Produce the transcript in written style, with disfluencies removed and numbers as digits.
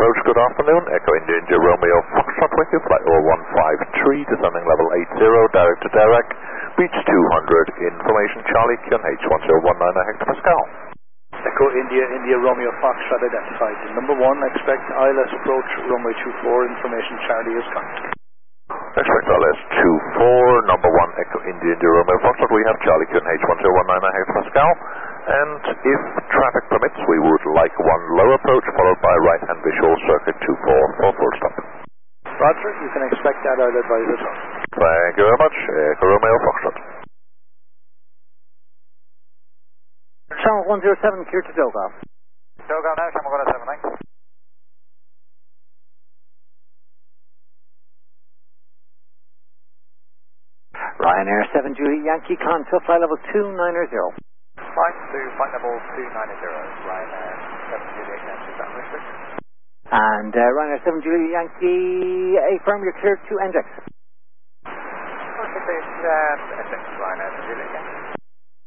approach, good afternoon. Echo India India Romeo Foxtrot with you, flight 0153, descending level 80, direct to Derek, beach 200, information Charlie, QNH 1019 hectopascal. Echo India India Romeo Foxtrot identified. Number 1, expect ILS approach, runway 24, information Charlie is coming. Expect ILS 24, number 1, Echo India India Romeo Foxtrot, we have Charlie, QNH 1019 hectopascal. And if traffic permits, we would like one low approach followed by right-hand visual circuit 24 for full stop. Roger, you can expect that, I'll advise it. Thank you very much. Echo Romeo Foxtrot. Channel 107, clear to Dogal. Dogal now, Channel 107, thanks. Ryanair 7 Julie Yankee Contour, flight level 290. Flight to flight level 290, Ryanair 7 Juliet Yankee, is that restrict? And Ryanair 7 Juliet Yankee, affirm you're cleared to NJEX. Okay, please, Essex, Ryanair 7 Juliet Yankee.